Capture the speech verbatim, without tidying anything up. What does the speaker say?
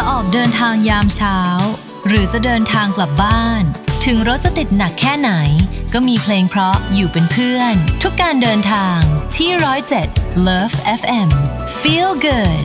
ออกเดินทางยามเช้าหรือจะเดินทางกลับบ้านถึงรถจะติดหนักแค่ไหนก็มีเพลงเพราะอยู่เป็นเพื่อนทุกการเดินทางที่หนึ่งศูนย์เจ็ด Love เอฟ เอ็ม Feel Good